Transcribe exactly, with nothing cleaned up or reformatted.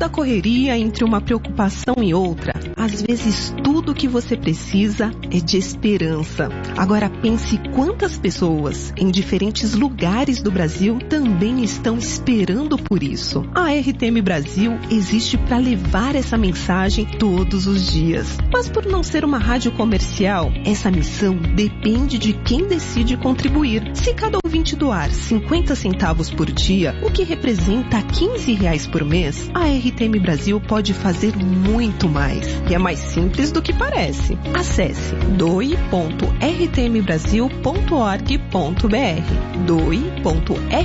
da correria entre uma preocupação e outra, às vezes tudo que você precisa é de esperança. Agora pense quantas pessoas em diferentes lugares do Brasil também estão esperando por isso. A R T M Brasil existe para levar essa mensagem todos os dias. Mas por não ser uma rádio comercial, essa missão depende de quem decide contribuir. Se cada ouvinte doar cinquenta centavos por dia, o que representa quinze reais por mês, a R T M Brasil pode fazer muito mais. E é mais simples do que parece. Acesse doe ponto r t m brasil ponto org ponto b r doe ponto r